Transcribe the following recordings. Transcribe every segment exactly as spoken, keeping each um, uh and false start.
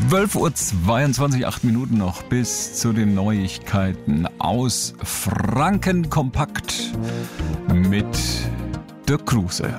zwölf Uhr zweiundzwanzig, acht Minuten noch bis zu den Neuigkeiten aus Franken kompakt mit Dirk Kruse.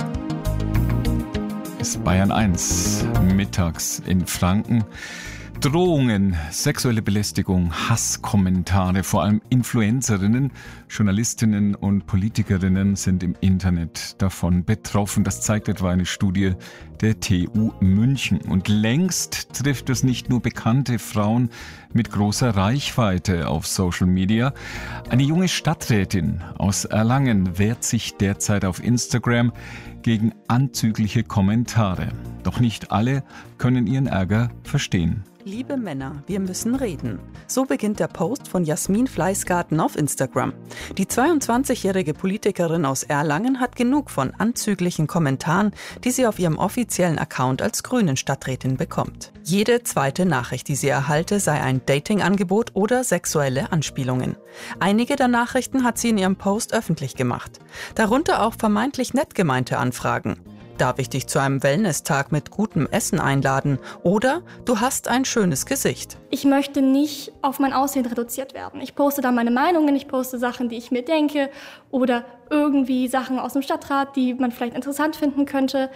Ist Bayern eins mittags in Franken. Drohungen, sexuelle Belästigung, Hasskommentare, vor allem Influencerinnen, Journalistinnen und Politikerinnen sind im Internet davon betroffen. Das zeigt etwa eine Studie der T U München. Und längst trifft es nicht nur bekannte Frauen mit großer Reichweite auf Social Media. Eine junge Stadträtin aus Erlangen wehrt sich derzeit auf Instagram gegen anzügliche Kommentare. Doch nicht alle können ihren Ärger verstehen. Liebe Männer, wir müssen reden. So beginnt der Post von Jasmin Fleißgarten auf Instagram. Die zweiundzwanzigjährige Politikerin aus Erlangen hat genug von anzüglichen Kommentaren, die sie auf ihrem offiziellen Account als Grünen-Stadträtin bekommt. Jede zweite Nachricht, die sie erhalte, sei ein Dating-Angebot oder sexuelle Anspielungen. Einige der Nachrichten hat sie in ihrem Post öffentlich gemacht. Darunter auch vermeintlich nett gemeinte Anfragen. Darf ich dich zu einem Wellness-Tag mit gutem Essen einladen? Oder du hast ein schönes Gesicht. Ich möchte nicht auf mein Aussehen reduziert werden. Ich poste da meine Meinungen, ich poste Sachen, die ich mir denke oder irgendwie Sachen aus dem Stadtrat, die man vielleicht interessant finden könnte.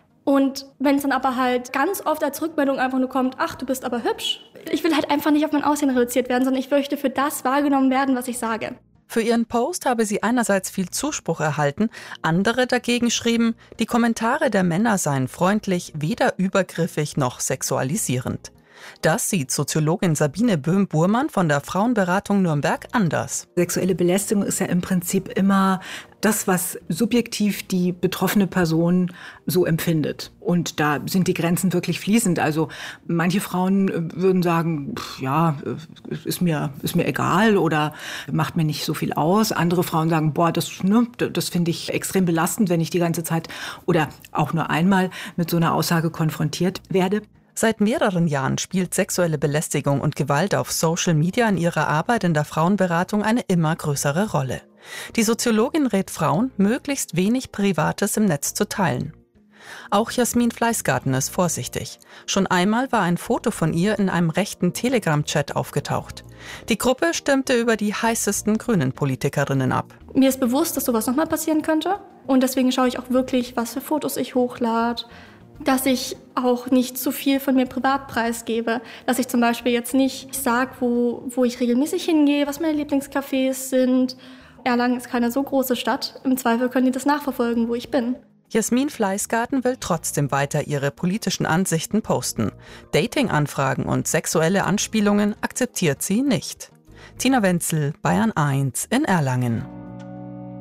Und wenn es dann aber halt ganz oft als Rückmeldung einfach nur kommt, ach, du bist aber hübsch. Ich will halt einfach nicht auf mein Aussehen reduziert werden, sondern ich möchte für das wahrgenommen werden, was ich sage. Für ihren Post habe sie einerseits viel Zuspruch erhalten, andere dagegen schrieben, die Kommentare der Männer seien freundlich, weder übergriffig noch sexualisierend. Das sieht Soziologin Sabine Böhm-Burmann von der Frauenberatung Nürnberg anders. Sexuelle Belästigung ist ja im Prinzip immer das, was subjektiv die betroffene Person so empfindet. Und da sind die Grenzen wirklich fließend. Also manche Frauen würden sagen, pff, ja, ist mir, ist mir egal oder macht mir nicht so viel aus. Andere Frauen sagen, boah, das, ne, das finde ich extrem belastend, wenn ich die ganze Zeit oder auch nur einmal mit so einer Aussage konfrontiert werde. Seit mehreren Jahren spielt sexuelle Belästigung und Gewalt auf Social Media in ihrer Arbeit in der Frauenberatung eine immer größere Rolle. Die Soziologin rät Frauen, möglichst wenig Privates im Netz zu teilen. Auch Jasmin Fleißgarten ist vorsichtig. Schon einmal war ein Foto von ihr in einem rechten Telegram-Chat aufgetaucht. Die Gruppe stimmte über die heißesten Grünen-Politikerinnen ab. Mir ist bewusst, dass sowas nochmal passieren könnte. Und deswegen schaue ich auch wirklich, was für Fotos ich hochlade. Dass ich auch nicht zu viel von mir privat preisgebe. Dass ich zum Beispiel jetzt nicht sage, wo, wo ich regelmäßig hingehe, was meine Lieblingscafés sind. Erlangen ist keine so große Stadt. Im Zweifel können die das nachverfolgen, wo ich bin. Jasmin Fleißgarten will trotzdem weiter ihre politischen Ansichten posten. Dating-Anfragen und sexuelle Anspielungen akzeptiert sie nicht. Tina Wenzel, Bayern eins in Erlangen.